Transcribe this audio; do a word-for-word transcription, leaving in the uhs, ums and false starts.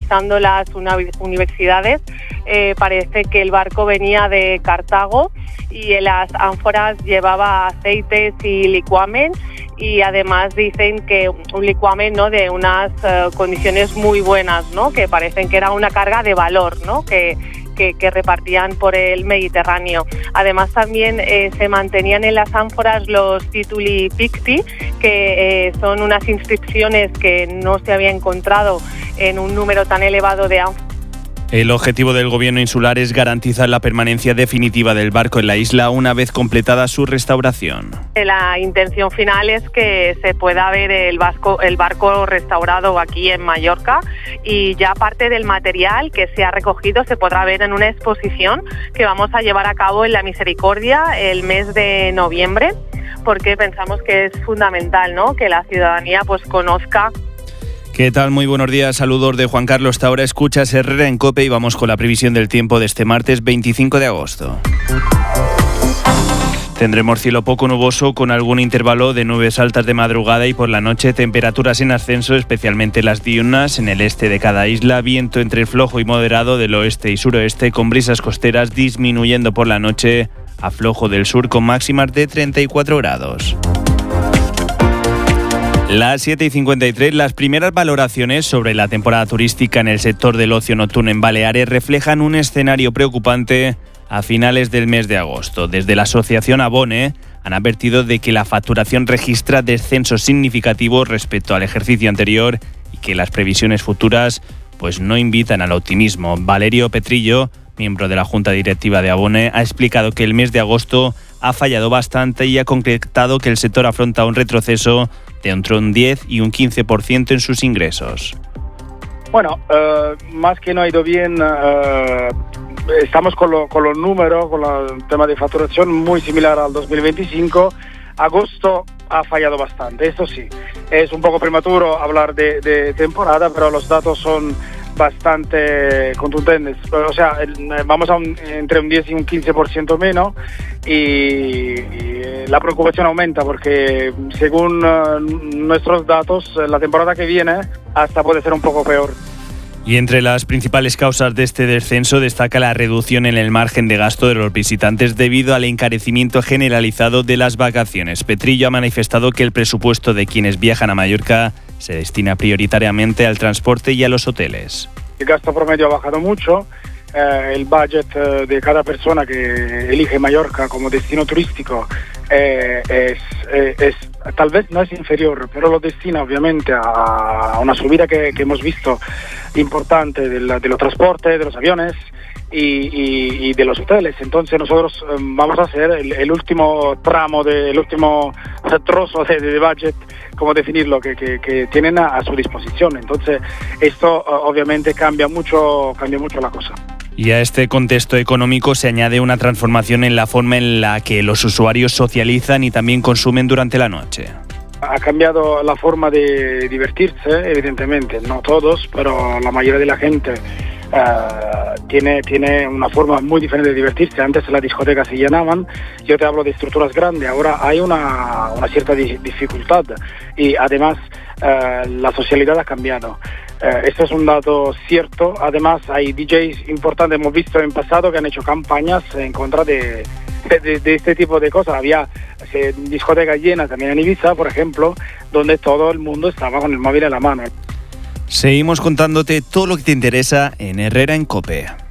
Usando las universidades, eh, parece que el barco venía de Cartago y en las ánforas llevaba aceites y licuamen, y además dicen que un licuamen, ¿no?, de unas uh, condiciones muy buenas, ¿no?, que parecen que era una carga de valor, ¿no?, que, que, que repartían por el Mediterráneo. Además también eh, se mantenían en las ánforas los tituli picti, que eh, son unas inscripciones que no se había encontrado en un número tan elevado de ánforas. El objetivo del gobierno insular es garantizar la permanencia definitiva del barco en la isla una vez completada su restauración. La intención final es que se pueda ver el barco, el barco restaurado aquí en Mallorca, y ya parte del material que se ha recogido se podrá ver en una exposición que vamos a llevar a cabo en La Misericordia el mes de noviembre, porque pensamos que es fundamental, ¿no?, que la ciudadanía pues conozca. ¿Qué tal? Muy buenos días, saludos de Juan Carlos Taura. Escuchas Herrera en COPE y vamos con la previsión del tiempo de este martes veinticinco de agosto. Tendremos cielo poco nuboso con algún intervalo de nubes altas de madrugada y por la noche temperaturas en ascenso, especialmente las diurnas en el este de cada isla, viento entre flojo y moderado del oeste y suroeste con brisas costeras disminuyendo por la noche a flojo del sur con máximas de treinta y cuatro grados. Las siete y cincuenta y tres, las primeras valoraciones sobre la temporada turística en el sector del ocio nocturno en Baleares reflejan un escenario preocupante a finales del mes de agosto. Desde la asociación Abone han advertido de que la facturación registra descensos significativos respecto al ejercicio anterior y que las previsiones futuras pues no invitan al optimismo. Valerio Petrillo, miembro de la Junta Directiva de Abone, ha explicado que el mes de agosto ha fallado bastante y ha concretado que el sector afronta un retroceso de entre un diez y un quince por ciento en sus ingresos. Bueno, uh, más que no ha ido bien, uh, estamos con, lo, con los números, con la, el tema de facturación muy similar al dos mil veinticinco. Agosto ha fallado bastante, esto sí. Es un poco prematuro hablar de, de temporada, pero los datos son bastante contundentes. O sea, vamos a un, entre un diez y un quince por ciento menos, y, y la preocupación aumenta porque según uh, nuestros datos, la temporada que viene hasta puede ser un poco peor. Y entre las principales causas de este descenso destaca la reducción en el margen de gasto de los visitantes debido al encarecimiento generalizado de las vacaciones. Petrillo ha manifestado que el presupuesto de quienes viajan a Mallorca se destina prioritariamente al transporte y a los hoteles. El gasto promedio ha bajado mucho. Eh, el budget eh, de cada persona que elige Mallorca como destino turístico eh, es, eh, es tal vez no es inferior, pero lo destina obviamente a una subida que, que hemos visto importante de, la, de los transportes, de los aviones y, y, y de los hoteles. Entonces nosotros um, vamos a hacer el, el último tramo, de, el último trozo de, de budget, como definirlo, que, que, que tienen a, a su disposición. Entonces esto uh, obviamente cambia mucho, cambia mucho la cosa. Y a este contexto económico se añade una transformación en la forma en la que los usuarios socializan y también consumen durante la noche. Ha cambiado la forma de divertirse, evidentemente, no todos, pero la mayoría de la gente uh, tiene, tiene una forma muy diferente de divertirse. Antes las discotecas se llenaban, yo te hablo de estructuras grandes, ahora hay una, una cierta di- dificultad y además uh, la socialidad ha cambiado. Uh, esto es un dato cierto. Además hay D Js importantes, hemos visto en pasado que han hecho campañas en contra de, de, de este tipo de cosas. Había eh, discotecas llenas también en Ibiza, por ejemplo, donde todo el mundo estaba con el móvil en la mano. Seguimos contándote todo lo que te interesa en Herrera en COPE.